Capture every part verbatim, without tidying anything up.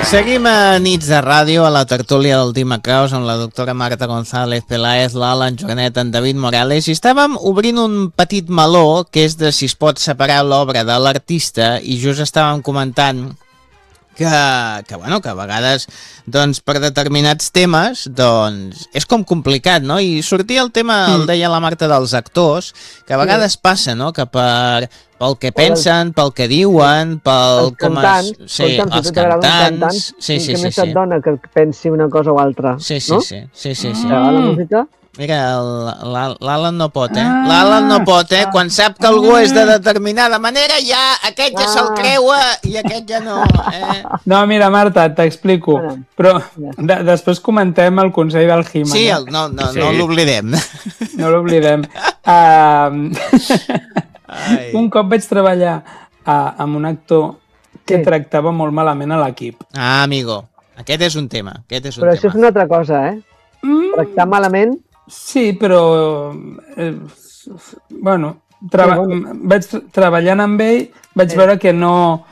Seguim a Nits de Ràdio, a la tertúlia d'Última Caus, amb la doctora Marta González Peláez, l'Alan Joanet, en David Morales, i estàvem obrint un petit meló, que és de si es pot separar l'obra de l'artista, i just estàvem comentant que, que, bueno, que a vegades, doncs, per determinats temes, doncs, és com complicat, no? I sortia el tema, el deia la Marta, dels actors, que a vegades passa, no?, que per... pel que pensen, pel que diuen, pel... Els cantants, com es... sí, escolta'm, els si cantants, cantants... Sí, sí, què sí, més sí. et dona que pensi una cosa o altra, sí, sí, no? sí, sí, sí, sí. Mm. La música? Mira, l'Alan no pot, eh? L'Alan no pot, eh? Quan sap que algú és de determinada manera, ja aquest ja se'l creua i aquest ja no, eh? No, mira, Marta, t'explico. Però de després comentem el consell del He-Man. Sí, el, no, no, sí. no l'oblidem. No l'oblidem. Uh... Un cop vaig treballar uh, amb un actor que sí. tractava molt malament a l'equip. Ah, amigo, aquest és un tema. Aquest és un però tema. Això és una altra cosa, eh? Mm. Tractar malament... Sí, però... Eh, bueno, treba... sí, bueno, vaig tra treballant amb ell, vaig sí. veure que no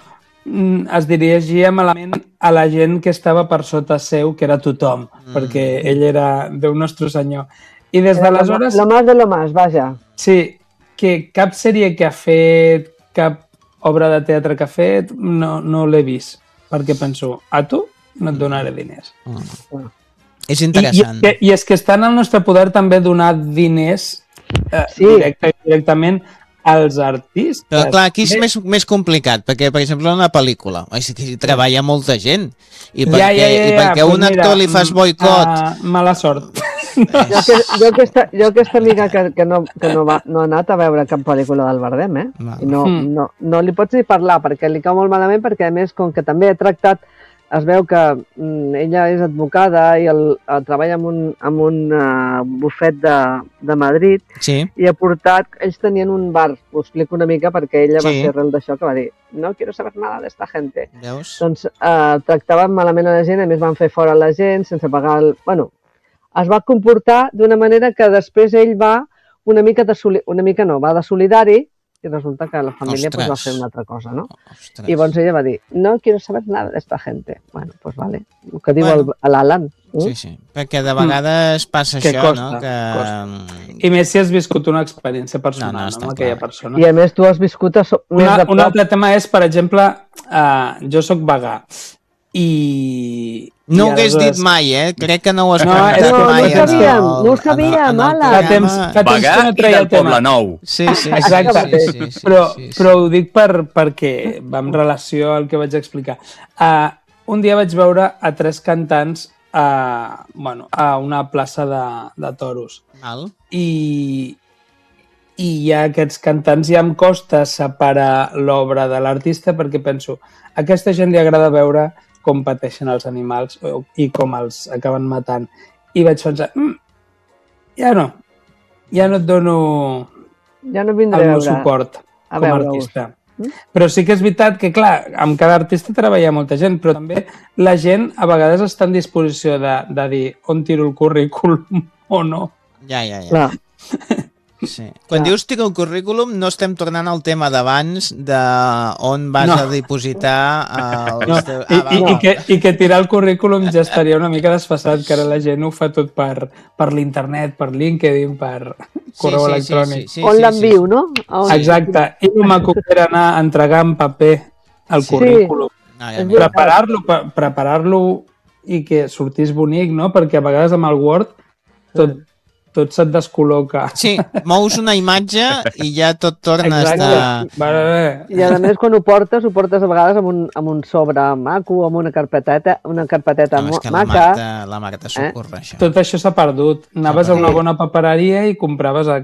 es dirigia malament a la gent que estava per sota seu, que era tothom, mm. perquè ell era Déu nostre senyor. I des d'aleshores... Lo más de lo más, vaja. Sí, que cap sèrie que ha fet, cap obra de teatre que ha fet, no, no l'he vist. Perquè penso, a tu no et donaré diners. Mm. És interessant. I, i, I és que està en el nostre poder també donar diners eh, sí. directe, directament als artistes. Però clar, aquí és més, més complicat, perquè, per exemple, una pel·lícula, és que hi treballa molta gent, i perquè, ja, ja, ja, ja. I perquè a un actor mira, li fas boicot... Uh, mala sort. jo, que, jo, aquesta, jo aquesta amiga que, que, no, que no, va, no ha anat a veure cap pel·lícula del Bardem, eh? No. I no, mm. no, no li pots ni parlar, perquè li cau molt malament, perquè a més, com que també he tractat, es veu que mm, ella és advocada i el, el treballa en un, en un uh, bufet de, de Madrid, sí. i ha portat, ells tenien un bar, ho explico una mica perquè ella sí. va ser arrel d'això, que va dir, no quiero saber nada de esta gente. Veus? Doncs uh, tractaven malament a la gent, a més van fer fora la gent sense pagar el... Bueno, es va comportar d'una manera que després ell va una mica de soli... una mica no, va de solidari, i resulta que la família pues, va fer una altra cosa, no? Ostres. I llavors ella va dir, no quiero saber nada de esta gente. Bueno, pues vale, el que diu bueno. l'Alan. Mm? Sí, sí, perquè de vegades mm. passa que això, costa, no? Que... Costa. I més si has viscut una experiència personal no, no, amb aquella clar. persona. I a més tu has viscut a so... una, més de prop. Un altre tema és, per exemple, uh, jo sóc vegà i... No ho hagués dit mai, eh? Crec que no ho has no, comentat no, mai. No ho sabíem, no ho sabíem, Ala. Fa temps, fa temps Vegà que no i del Poble Nou. Sí, sí, exacte. Sí, sí, sí, sí, però, sí, sí. però ho dic per, perquè va en relació al que vaig explicar. Uh, un dia vaig veure a tres cantants a, bueno, a una plaça de, de toros. Val. I, i ja aquests cantants ja em costa separar l'obra de l'artista perquè penso, a aquesta gent li agrada veure com pateixen els animals i com els acaben matant. I vaig pensar, mm, ja no, ja no et dono ja no el meu suport a com a artista. Mm? Però sí que és veritat que, clar, amb cada artista treballa molta gent, però també la gent a vegades està en disposició de, de dir on tiro el currículum o no. Ja, ja, ja. Clar. Sí. Quan Clar. dius tiro el currículum no estem tornant al tema d'abans de on vas no. a dipositar els no. teus... I, ah, i, i, que, i que tirar el currículum ja estaria una mica desfasat, que ara la gent ho fa tot per, per l'internet, per LinkedIn, per correu sí, sí, electrònic. Sí, sí, sí, on sí, l'envio, sí. no? On... Exacte. I el maco era anar a entregar en paper el sí. currículum. No, ja preparar-lo preparar-lo i que sortís bonic, no? Perquè a vegades amb el Word tot tot se't descol·loca. Sí, mous una imatge i ja tot torna Exacte. a estar... Vale, bé. I a més, quan ho portes, ho portes a vegades amb un, amb un sobre maco, amb una carpeteta, una carpeteta no, és que maca. La Marta, la Marta s'ho eh? corre, això. Tot això s'ha perdut. Anaves a una bona papereria i compraves